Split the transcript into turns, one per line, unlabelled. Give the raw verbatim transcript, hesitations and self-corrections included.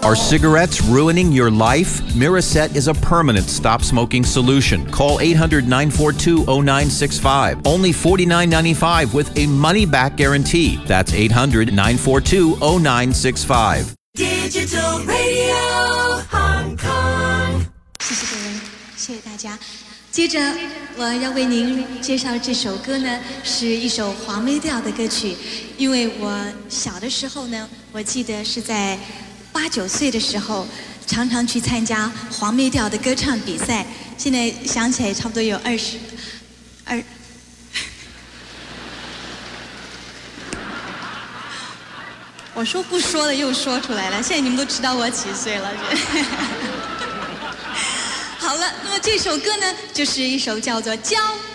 Are cigarettes ruining your life? Miraset is a permanent stop smoking solution. Call eight hundred, nine four two, oh nine six five. Only forty-nine ninety-five with a money back guarantee. That's eight hundred, nine four two, oh nine six five.
Digital Radio Hong Kong。
谢谢各位，谢谢大家。接着我要为您介绍这首歌呢，是一首黄梅调的歌曲。因为我小的时候呢，我记得是在八九岁的时候，常常去参加黄梅调的歌唱比赛。现在想起来，差不多有二十二。我说不说的又说出来了，现在你们都知道我几岁了。好了，那么这首歌呢，就是一首叫做《骄